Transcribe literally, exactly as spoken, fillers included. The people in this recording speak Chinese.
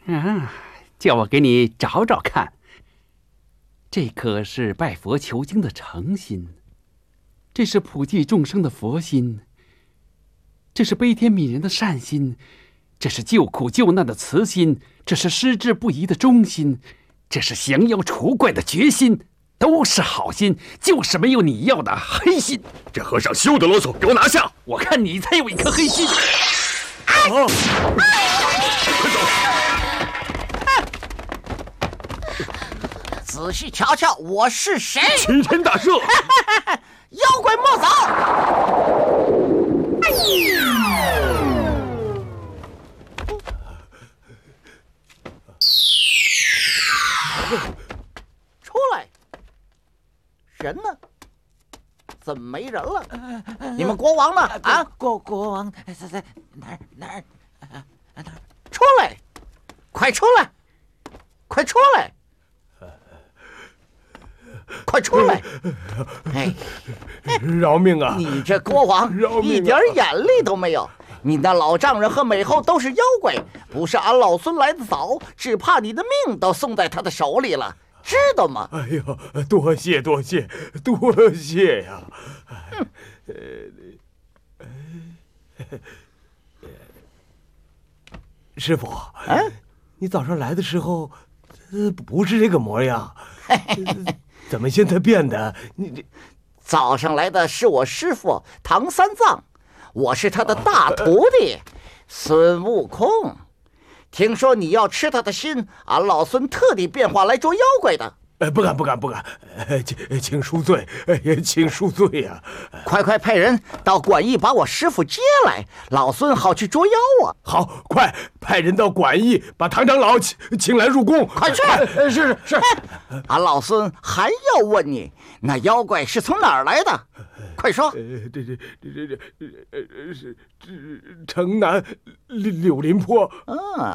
啊，叫我给你找找看。这可是拜佛求经的诚心，这是普济众生的佛心，这是悲天悯人的善心，这是救苦救难的慈心，这是矢志不移的忠心，这是降妖除怪的决心，都是好心，就是没有你要的黑心。 这和尚休得啰嗦，给我拿下！ 我看你才有一颗黑心。 啊！快走！ 仔细瞧瞧，我是谁？ 齐天大圣！ 妖怪莫走！出来！人呢？怎么没人了？你们国王呢？啊， 国国王在在哪儿哪儿哪儿？ 出来！快出来！快出来！快出来！哎， 饶命啊！ 你这国王一点眼力都没有。你那老丈人和美后都是妖怪，不是俺老孙来得早，只怕你的命都送在他的手里了，知道吗？ 哎呦，多谢多谢多谢呀！ 嗯师傅，啊，你早上来的时候，呃，不是这个模样，怎么现在变得？你这早上来的是我师傅唐三藏，我是他的大徒弟孙悟空。听说你要吃他的心，俺老孙特地变化来捉妖怪的。 呃，不敢不敢不敢，呃，请请恕罪，哎呀，请恕罪呀！ 快快派人到馆驿把我师傅接来，老孙好去捉妖啊！ 好，快派人到馆驿把唐长老请请来入宫。 快去！ 是是是， 俺老孙还要问你，那妖怪是从哪儿来的？快说！ 呃，这这这这这呃是这城南柳柳林坡。 嗯。